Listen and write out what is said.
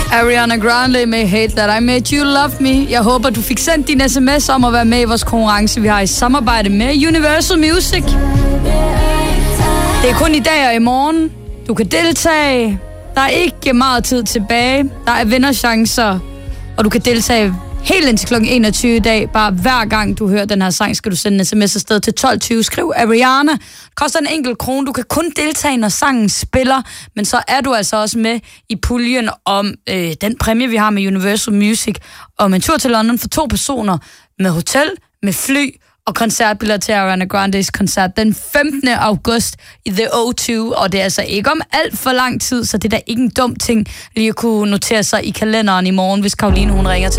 Ariana Grande med Hate That I Made You Love Me. Jeg håber, du fik sendt din sms om at være med i vores konkurrence, vi har i samarbejde med Universal Music. Det er kun i dag og i morgen. Du kan deltage. Der er ikke meget tid tilbage. Der er vinderchancer, og du kan deltage helt indtil kl. 21 i dag. Bare hver gang du hører den her sang, skal du sende en sms afsted til 12.20. Skriv Ariana. Det koster en enkelt krone. Du kan kun deltage, når sangen spiller, men så er du altså også med i puljen om den præmie, vi har med Universal Music, om en tur til London for 2 personer med hotel, med fly og koncertbilletter til Ariana Grandes koncert den 15. august i The O2, og det er altså ikke om alt for lang tid, så det er da ikke en dum ting lige at kunne notere sig i kalenderen i morgen, hvis Karoline hun ringer til